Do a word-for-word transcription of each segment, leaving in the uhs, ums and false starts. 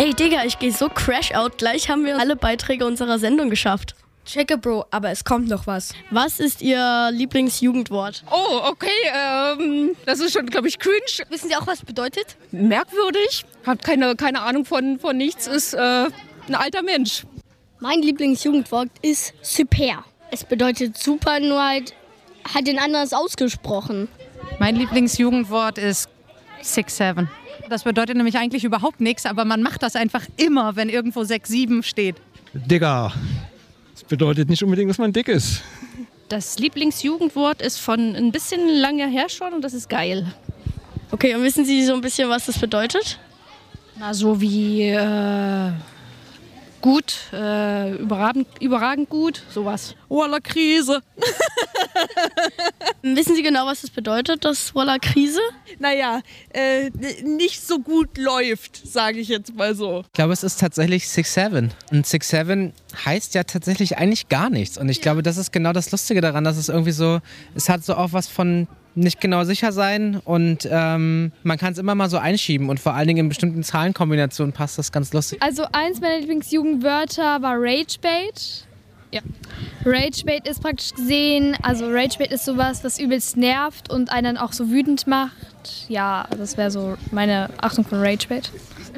Ey, Digga, ich gehe so crash out. Gleich haben wir alle Beiträge unserer Sendung geschafft. Checke, Bro, aber es kommt noch was. Was ist Ihr Lieblingsjugendwort? Oh, okay, ähm, das ist schon, glaube ich, cringe. Wissen Sie auch, was es bedeutet? Merkwürdig, hat keine, keine Ahnung von, von nichts, ist äh, ein alter Mensch. Mein Lieblingsjugendwort ist super. Es bedeutet super, nur halt hat den anders ausgesprochen. Mein Lieblingsjugendwort ist six seven. Das bedeutet nämlich eigentlich überhaupt nichts, aber man macht das einfach immer, wenn irgendwo sechs sieben steht. Digga. Das bedeutet nicht unbedingt, dass man dick ist. Das Lieblingsjugendwort ist von ein bisschen lange her schon und das ist geil. Okay, und wissen Sie so ein bisschen, was das bedeutet? Na, so wie äh, gut, äh, überragend, überragend gut, sowas. Voila, Krise. Wissen Sie genau, was das bedeutet, das Voila Krise? Naja, äh, nicht so gut läuft, sage ich jetzt mal so. Ich glaube, es ist tatsächlich six seven. Und six seven heißt ja tatsächlich eigentlich gar nichts. Und ich glaube, das ist genau das Lustige daran, dass es irgendwie so, es hat so auch was von nicht genau sicher sein und ähm, man kann es immer mal so einschieben und vor allen Dingen in bestimmten Zahlenkombinationen passt das ganz lustig. Also eins meiner Lieblingsjugendwörter war Ragebait. Ja. Ragebait ist praktisch gesehen, also Ragebait ist sowas, was übelst nervt und einen auch so wütend macht. Ja, das wäre so meine Achtung von Ragebait.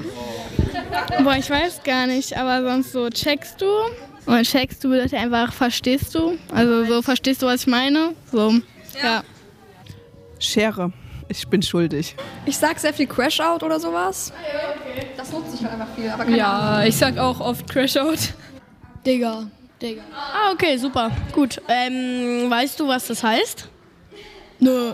Boah, ich weiß gar nicht, aber sonst so checkst du. Und checkst du bedeutet einfach verstehst du. Also so verstehst du, was ich meine. So, ja. ja. Schere. Ich bin schuldig. Ich sag sehr viel Crash-Out oder sowas. Das nutze ich halt einfach viel. Aber keine Ja, Ahnung. ich sag auch oft Crash-Out. Digga, Digga. Ah, okay, super. Gut. Ähm, weißt du, was das heißt? Nö.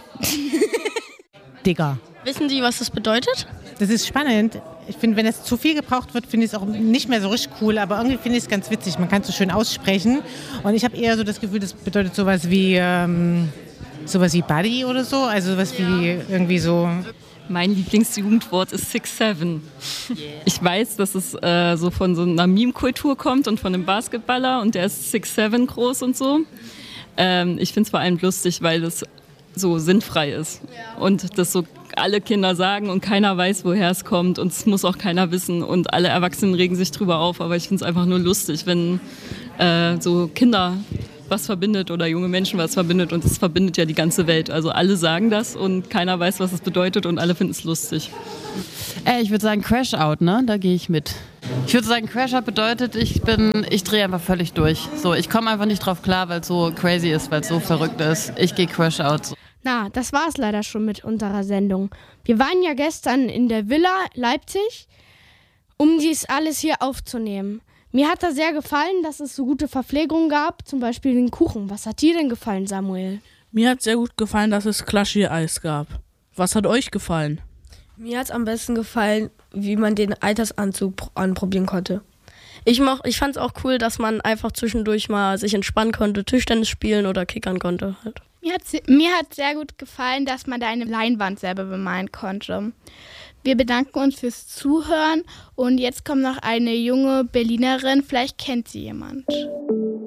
Digga. Wissen Sie, was das bedeutet? Das ist spannend. Ich finde, wenn es zu viel gebraucht wird, finde ich es auch nicht mehr so richtig cool. Aber irgendwie finde ich es ganz witzig. Man kann es so schön aussprechen. Und ich habe eher so das Gefühl, das bedeutet sowas wie... Ähm, sowas wie Buddy oder so, also sowas wie irgendwie so. Mein Lieblingsjugendwort ist six seven. Ich weiß, dass es äh, so von so einer Meme-Kultur kommt und von einem Basketballer und der ist six seven groß und so. Ähm, ich finde es vor allem lustig, weil das so sinnfrei ist und das so alle Kinder sagen und keiner weiß, woher es kommt und es muss auch keiner wissen und alle Erwachsenen regen sich drüber auf, aber ich finde es einfach nur lustig, wenn äh, so Kinder was verbindet oder junge Menschen was verbindet und es verbindet ja die ganze Welt. Also alle sagen das und keiner weiß, was es bedeutet und alle finden es lustig. Äh, ich würde sagen Crash-Out, ne? Da gehe ich mit. Ich würde sagen, Crash-Out bedeutet, ich bin, ich drehe einfach völlig durch. So, ich komme einfach nicht drauf klar, weil es so crazy ist, weil es so verrückt ist. Ich gehe Crash-Out. Na, das war's leider schon mit unserer Sendung. Wir waren ja gestern in der Villa Leipzig, um dies alles hier aufzunehmen. Mir hat das sehr gefallen, dass es so gute Verpflegung gab, zum Beispiel den Kuchen. Was hat dir denn gefallen, Samuel? Mir hat sehr gut gefallen, dass es Klaschi-Eis gab. Was hat euch gefallen? Mir hat es am besten gefallen, wie man den Altersanzug anprobieren konnte. Ich, moch, ich fand es auch cool, dass man einfach zwischendurch mal sich entspannen konnte, Tischtennis spielen oder kickern konnte. Halt. Mir hat mir hat sehr gut gefallen, dass man da eine Leinwand selber bemalen konnte. Wir bedanken uns fürs Zuhören und jetzt kommt noch eine junge Berlinerin, vielleicht kennt sie jemand.